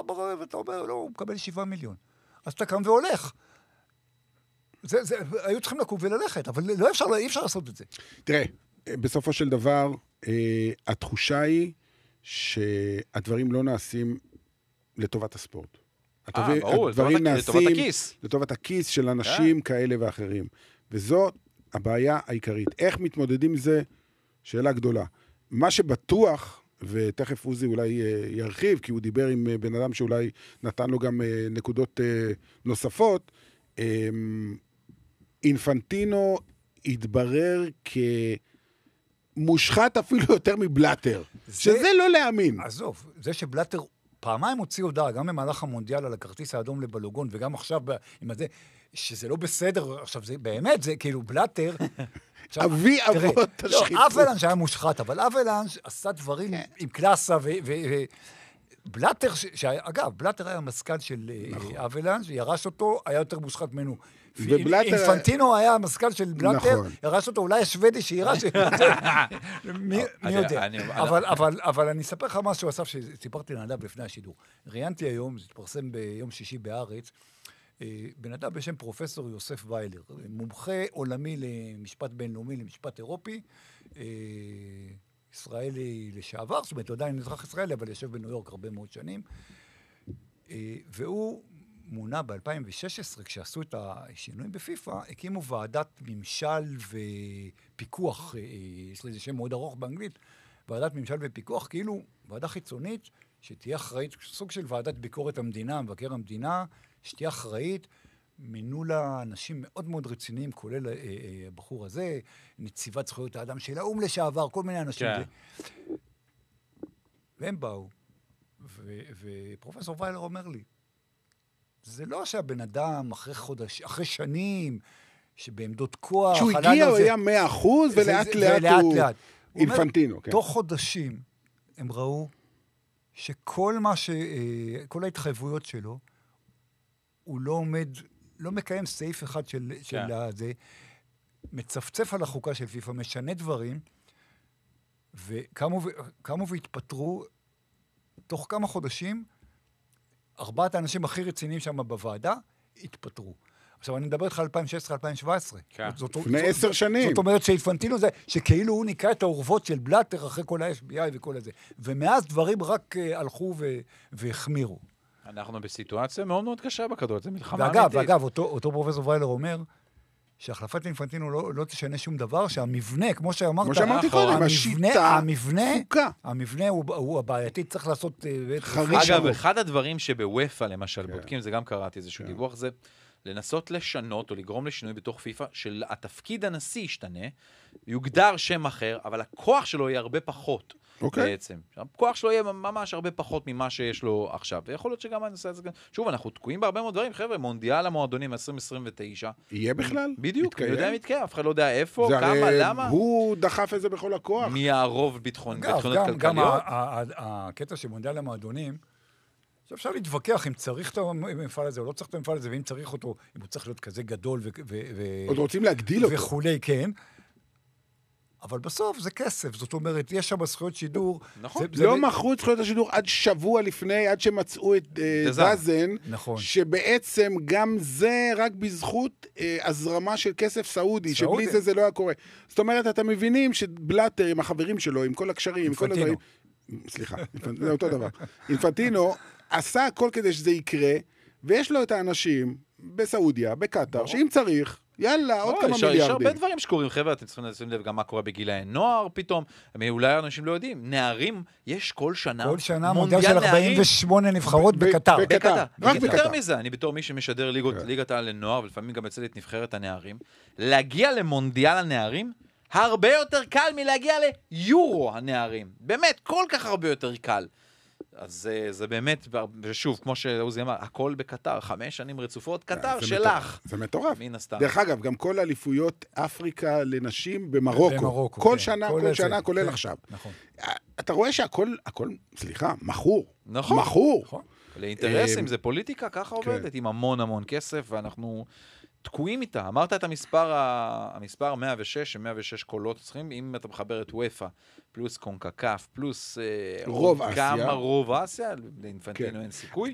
ואתה אומר, לא, הוא מקבל 7 מיליון. אז אתה קם והולך. היו צריכים לקום וללכת, אבל אי אפשר לעשות את זה. תראה, בסופו של דבר, התחושה היא שהדברים לא נעשים לטובת הספורט. ברור, לטובת הכיס. לטובת הכיס של אנשים כאלה ואחרים. וזאת הבעיה העיקרית. איך מתמודדים עם זה? שאלה גדולה. מה שבטוח, ותכף עוזי אולי ירחיב, כי הוא דיבר עם בן אדם שאולי נתן לו גם נקודות נוספות, אינפנטינו התברר כמושחת אפילו יותר מבלטר. שזה לא להאמין. עזוב, זה שבלטר פעמיים הוציא הודעה, גם במהלך המונדיאל על הכרטיס האדום לבלוגון, וגם עכשיו עם הזה, שזה לא בסדר, עכשיו זה באמת, זה כאילו בלטר, אבי אבות השחיתות. לא, אבלנש היה מושחת, אבל אבלנש עשה דברים עם קלאסה, בלטר, אגב, בלטר היה המזכ"ל של אבלנש, ירש אותו, היה יותר מושחת ממנו. אינפנטינו היה המזכ"ל של בלטר, ירש אותו, אולי השוודי שירש, מי יודע. אבל אני אספר לך משהו, אסף, שסיפרתי לנדב לפני השידור. ראיינתי היום, זה התפרסם ביום שישי בארץ, בן אדם בשם פרופסור יוסף ויילר, מומחה עולמי למשפט בינלאומי, למשפט אירופי, ישראלי לשעבר, זאת אומרת, הוא עדיין אזרח ישראלי, אבל יושב בניו יורק הרבה מאוד שנים, והוא מונה ב-2016, כשעשו את השינויים בפיפ"א, הקימו ועדת ממשל ופיקוח, יש לזה שם מאוד ארוך באנגלית, ועדת ממשל ופיקוח, כאילו ועדה חיצונית, שתהיה אחראית, סוג של ועדת ביקורת המדינה, מבקר המדינה, שתהיה אחראית, מינו לה אנשים מאוד מאוד רציניים, כולל הבחור הזה, נציבת זכויות האדם של האו"ם לשעבר, כל מיני אנשים. והם באו, ופרופסור ויילר אומר לי, זה לא שהבן אדם אחרי שנים, שבעמדות כוח... שהוא הגיע, הוא היה 100%, ולאט לאט הוא אינפנטינו. תוך חודשים הם ראו שכל כל ההתחייבויות שלו, הוא לא עומד, לא מקיים סעיף אחד של זה, מצפצף על החוקה של פיפ"א, משנה דברים, וקמו והתפטרו תוך כמה חודשים, 4 האנשים הכי רציניים שם בוועדה, התפטרו. עכשיו, אני מדבר איתך על 2016-2017. לפני 10 שנים. זאת אומרת שאינפנטינו זה, שכאילו הוא ניקה את האורוות של בלטר אחרי כל ה-FBI וכל הזה. ומאז דברים רק הלכו והחמירו. אנחנו בסיטואציה מאוד מאוד קשה בכדור, זה מלחמה אמיתית. ואגב, אותו פרופסור ויילר אומר, שהחלפת אינפנטינו לא תשנה שום דבר, שהמבנה, כמו שאמרת, כמו שאמרתי קודם, השיטה תפוקה. המבנה הוא הבעייתי, צריך לעשות... אגב, אחד הדברים שבוופא למשל בודקים, זה גם קראתי איזשהו דיווח, זה לנסות לשנות או לגרום לשינוי בתוך פיפ"א, שהתפקיד הנשיא ישתנה, יוגדר שם אחר, אבל הכוח שלו יהיה הרבה פחות. בעצם. הכוח שלו יהיה ממש הרבה פחות ממה שיש לו עכשיו. ויכול להיות שגם הנושא הזה... שוב, אנחנו תקועים בהרבה מאוד דברים. חבר'ה, מונדיאל המועדונים 2029. יהיה בכלל? בדיוק. אני יודע אם יתקיים, אף אחד לא יודע איפה, כמה, למה. הוא דחף את זה בכל הכוח. מי הרוב ביטחונות כלכליות. גם הקטע של מונדיאל המועדונים, שאפשר להתווכח אם צריך את המפעל הזה או לא צריך את המפעל הזה, ואם צריך אותו, אם הוא צריך להיות כזה גדול עוד רוצים להגדיל אותו. וכולי, כן. אבל בסוף זה כסף, זאת אומרת, יש שם זכויות שידור. נכון. לא מכרו את זכויות השידור עד שבוע לפני, עד שמצאו את דזן, שבעצם גם זה רק בזכות הזרמה של כסף סעודי, שבלי זה לא היה קורה. זאת אומרת, אתם מבינים שבלטר עם החברים שלו, עם כל הקשרים, עם כל הדברים... סליחה, זה אותו דבר. אינפנטינו עשה הכל כדי שזה יקרה, ויש לו את האנשים בסעודיה, בקטר, שאם צריך... יאללה, עוד כמה מיליארדים. יש הרבה דברים שקורים, חבר'ה, אתם צריכים לשים לב גם מה קורה בגילי נוער פתאום, אולי אנשים לא יודעים, נערים, יש כל שנה מונדיאל של 48 נבחרות בקטר. רק בקטר. יותר מזה, אני בתור מי שמשדר ליגת העל לנוער, ולפעמים גם אצל את נבחרת הנערים, להגיע למונדיאל הנערים, הרבה יותר קל מלהגיע ליורו הנערים. באמת, כל כך הרבה יותר קל. אז זה באמת, ושוב, כמו שעוזי אמר, הכל בקטר, 5 שנים רצופות, קטר שלך. זה מטורף. דרך אגב, גם כל אליפויות אפריקה לנשים במרוקו. כל שנה, כולל עכשיו. אתה רואה שהכל, סליחה, מכור. נכון. מכור. לאינטרסים, זה פוליטיקה, ככה עובדת, עם המון המון כסף, ואנחנו תקועים איתה. אמרת את המספר 106, 106 קולות צריכים, אם אתה מחבר את וופא, פלוס קונקקף, פלוס רוב אסיה. גם רוב אסיה, לאינפנטינו אין סיכוי.